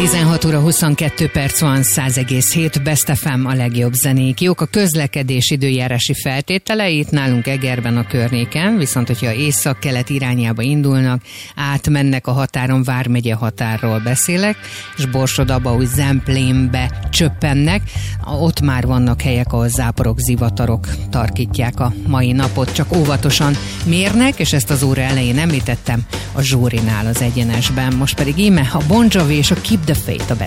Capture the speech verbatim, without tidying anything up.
tizenhat óra huszonkettő perc van, száz egész hét Best ef em, a legjobb zenék. Jók a közlekedés időjárási feltételeit nálunk Egerben a környéken, viszont hogyha észak-kelet irányába indulnak, átmennek a határon, Vármegye határról beszélek, és Borsod-Abaúj, Zemplénbe csöppennek, ott már vannak helyek, ahol záporok, zivatarok tarkítják a mai napot, csak óvatosan mérnek, és ezt az óra elején említettem, a Zsórinál az egyenesben. Most pedig íme a Bon Jovi és a Keep the Faith a